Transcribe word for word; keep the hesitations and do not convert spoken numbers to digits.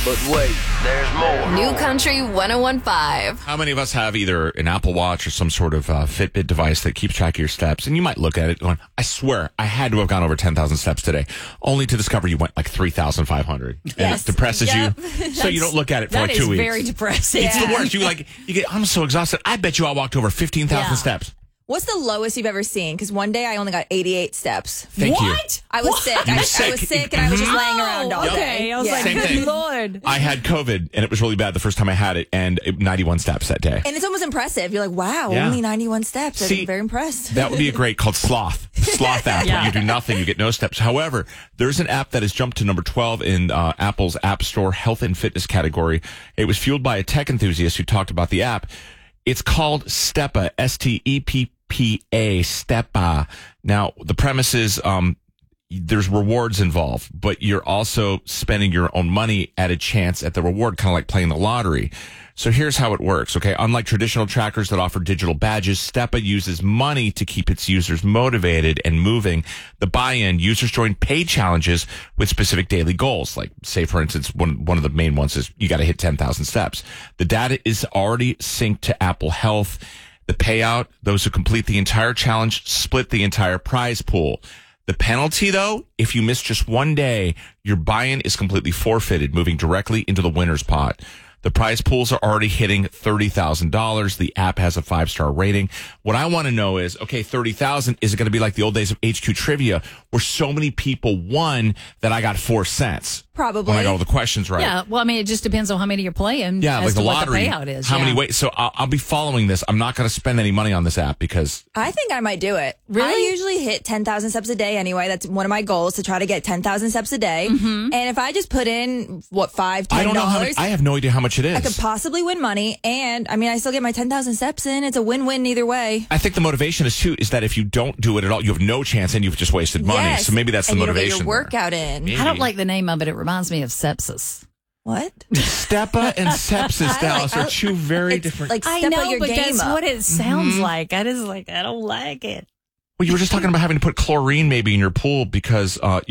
But wait, there's more. New Country one oh one point five. How many of us have either an Apple Watch or some sort of uh, Fitbit device that keeps track of your steps? And you might look at it going, I swear, I had to have gone over ten thousand steps today, only to discover you went like three thousand five hundred. And Yes. it depresses Yep. you. So you don't look at it for That like two is weeks. very depressing. It's the worst. You like, you get, I'm so exhausted. I bet you I walked over fifteen thousand Yeah. steps. What's the lowest you've ever seen? Because one day I only got eighty-eight steps. Thank you. What? I was sick. You I, were I sick. was sick and I was just laying around all okay. day. I was Yeah. like, Same good thing. Lord. I had COVID and it was really bad the first time I had it, and it- ninety-one steps that day. And it's almost impressive. You're like, wow, Yeah. only ninety-one steps. See, I'm very impressed. That would be a great called Sloth. Sloth app Yeah. where you do nothing, you get no steps. However, there's an app that has jumped to number twelve in uh, Apple's App Store health and fitness category. It was fueled by a tech enthusiast who talked about the app. It's called Steppa, S T E P P A, Steppa. Now, the premise is um, there's rewards involved, but you're also spending your own money at a chance at the reward, kind of like playing the lottery. So here's how it works, okay? Unlike traditional trackers that offer digital badges, Steppa uses money to keep its users motivated and moving. The buy-in, users join paid challenges with specific daily goals. Like, say, for instance, one, one of the main ones is you got to hit ten thousand steps. The data is already synced to Apple Health. The payout, those who complete the entire challenge split the entire prize pool. The penalty, though, if you miss just one day, your buy-in is completely forfeited, moving directly into the winner's pot. The prize pools are already hitting thirty thousand dollars. The app has a five-star rating. What I want to know is, okay, thirty thousand, is it going to be like the old days of H Q Trivia where so many people won that I got four cents? Probably. When I got all the questions right. Yeah, well, I mean, it just depends on how many you're playing. Yeah, as like to the what lottery. the payout is. How yeah. many ways? So I'll, I'll be following this. I'm not going to spend any money on this app because I think I might do it. Really? I usually hit ten thousand steps a day anyway. That's one of my goals, to try to get ten thousand steps a day. Mm-hmm. And if I just put in, what, five, I ten don't know how. dollars, I have no idea how much it is. I could possibly win money. And I mean, I still get my ten thousand steps in. It's a win-win either way. I think the motivation is too is that if you don't do it at all, you have no chance and you've just wasted money. Yes. So maybe that's the and motivation. You don't get your workout there. in. Maybe. I don't like the name of it. It reminds me of sepsis. What? Steppa and sepsis, Dallas, I- are two very It's different. like I step know, up your but game that's up. what it sounds like. I just like, I don't like it. well, you were just talking about having to put chlorine maybe in your pool because uh,